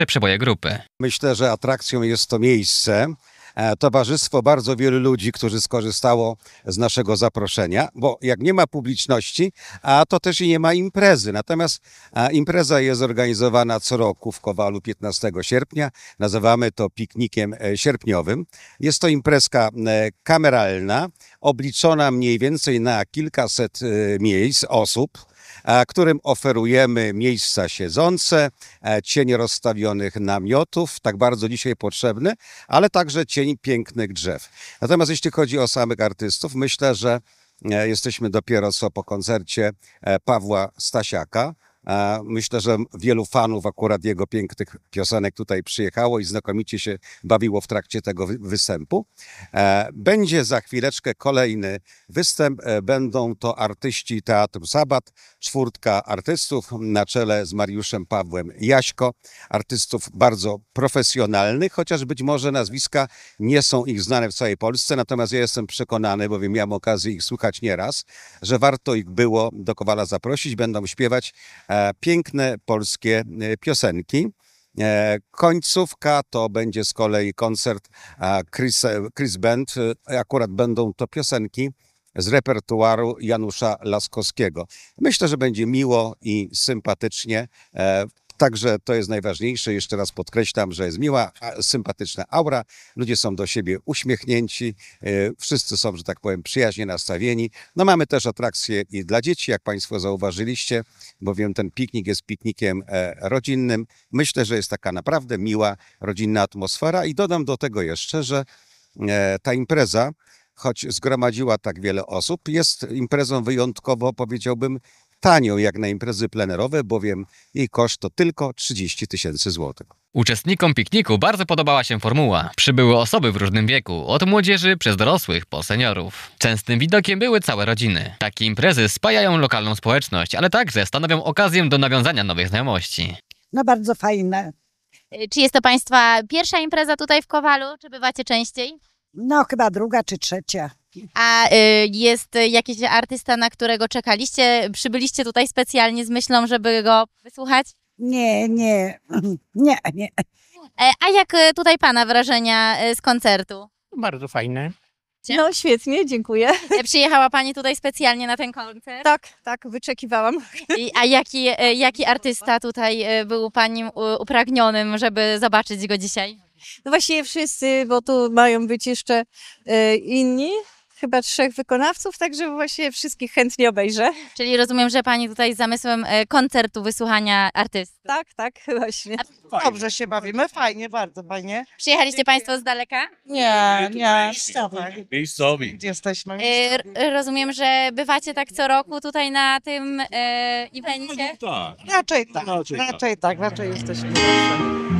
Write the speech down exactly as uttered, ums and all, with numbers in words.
przeboje grupy. Myślę, że atrakcją jest to miejsce, e, towarzystwo bardzo wielu ludzi, którzy skorzystało z naszego zaproszenia, bo jak nie ma publiczności, a to też i nie ma imprezy. Natomiast a, impreza jest organizowana co roku w Kowalu piętnastego sierpnia. Nazywamy to piknikiem e, sierpniowym. Jest to imprezka e, kameralna, obliczona mniej więcej na kilkaset e, miejsc, osób, a, którym oferujemy miejsca siedzące, e, cień rozstawionych namiotów, tak bardzo dzisiaj potrzebny, ale także cień pięknych drzew. Natomiast jeśli chodzi o samych artystów, myślę, że e, jesteśmy dopiero co po koncercie e, Pawła Stasiaka. E, Myślę, że wielu fanów akurat jego pięknych piosenek tutaj przyjechało i znakomicie się bawiło w trakcie tego wy- występu. E, Będzie za chwileczkę kolejny występ. E, Będą to artyści Teatru Sabat, czwórtka artystów na czele z Mariuszem Pawłem Jaśko. Artystów bardzo profesjonalnych, chociaż być może nazwiska nie są ich znane w całej Polsce. Natomiast ja jestem przekonany, bowiem miałem okazję ich słuchać nieraz, że warto ich było do Kowala zaprosić. Będą śpiewać e, piękne polskie e, piosenki. E, Końcówka to będzie z kolei koncert e, Chris, Chris Band. E, Akurat będą to piosenki z repertuaru Janusza Laskowskiego. Myślę, że będzie miło i sympatycznie. E, Także to jest najważniejsze. Jeszcze raz podkreślam, że jest miła, a- sympatyczna aura. Ludzie są do siebie uśmiechnięci. e, Wszyscy są, że tak powiem, przyjaźnie nastawieni. No mamy też atrakcje i dla dzieci, jak Państwo zauważyliście, bowiem ten piknik jest piknikiem e, rodzinnym. Myślę, że jest taka naprawdę miła, rodzinna atmosfera i dodam do tego jeszcze, że e, ta impreza, choć zgromadziła tak wiele osób, jest imprezą wyjątkowo, powiedziałbym, tanią jak na imprezy plenerowe, bowiem jej koszt to tylko trzydzieści tysięcy złotych. Uczestnikom pikniku bardzo podobała się formuła. Przybyły osoby w różnym wieku, od młodzieży przez dorosłych po seniorów. Częstym widokiem były całe rodziny. Takie imprezy spajają lokalną społeczność, ale także stanowią okazję do nawiązania nowych znajomości. No bardzo fajne. Y, Czy jest to Państwa pierwsza impreza tutaj w Kowalu, czy bywacie częściej? No chyba druga czy trzecia. A y, jest y, jakiś artysta, na którego czekaliście? Przybyliście tutaj specjalnie z myślą, żeby go wysłuchać? Nie, nie, nie, nie. E, a jak y, tutaj Pana wrażenia y, z koncertu? Bardzo fajne. No świetnie, dziękuję. E, Przyjechała Pani tutaj specjalnie na ten koncert? Tak, tak, wyczekiwałam. I, a jaki, y, jaki artysta tutaj y, był Pani u- upragnionym, żeby zobaczyć go dzisiaj? No właściwie wszyscy, bo tu mają być jeszcze e, inni, chyba trzech wykonawców, także właśnie wszystkich chętnie obejrzę. Czyli rozumiem, że Pani tutaj z zamysłem y, koncertu wysłuchania artysty. Tak, tak, właśnie. Dobrze się bawimy, fajnie, bardzo fajnie. Przyjechaliście Państwo z daleka? Nie, nie, Miejscowi. jesteśmy. Y, r- Rozumiem, że bywacie tak co roku tutaj na tym y, evencie? Tak. Raczej tak, Raczej tak. raczej tak, raczej jesteśmy.